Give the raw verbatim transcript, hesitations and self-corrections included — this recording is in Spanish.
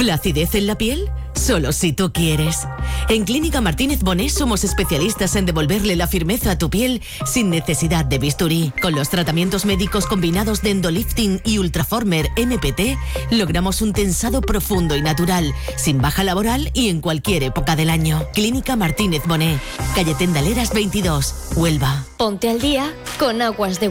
¿Flacidez en la piel? Solo si tú quieres. En Clínica Martínez Boné somos especialistas en devolverle la firmeza a tu piel sin necesidad de bisturí. Con los tratamientos médicos combinados de Endolifting y Ultraformer M P T, logramos un tensado profundo y natural, sin baja laboral y en cualquier época del año. Clínica Martínez Boné, calle Tendaleras veintidós, Huelva. Ponte al día con Aguas de